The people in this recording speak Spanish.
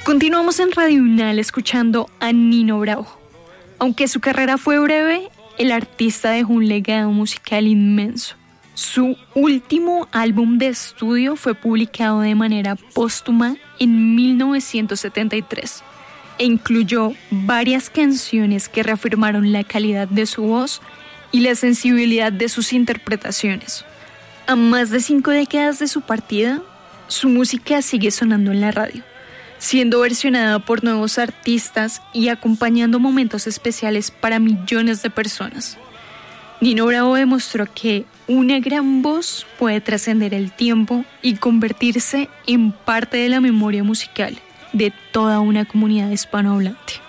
Continuamos en Radio UNAL escuchando a Nino Bravo. Aunque su carrera fue breve, el artista dejó un legado musical inmenso. Su último álbum de estudio fue publicado de manera póstuma en 1973 e incluyó varias canciones que reafirmaron la calidad de su voz y la sensibilidad de sus interpretaciones. A más de 5 décadas de su partida, su música sigue sonando en la radio, siendo versionada por nuevos artistas y acompañando momentos especiales para millones de personas. Nino Bravo demostró que una gran voz puede trascender el tiempo y convertirse en parte de la memoria musical de toda una comunidad hispanohablante.